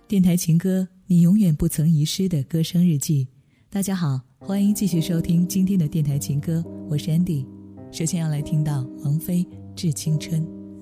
电台情歌，你永远不曾遗失的歌声日记。大家好，欢迎继续收听今天的电台情歌，我是 Andy。首先要来听到王菲《致青春》。